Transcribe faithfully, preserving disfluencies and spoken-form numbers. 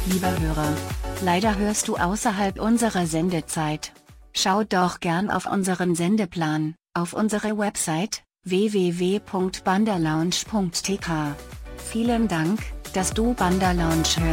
Lieber Hörer, leider hörst du außerhalb unserer Sendezeit. Schau doch gern auf unseren Sendeplan, auf unsere Website, w w w punkt bandalounge punkt t k. Vielen Dank, dass du Banda Lounge hörst.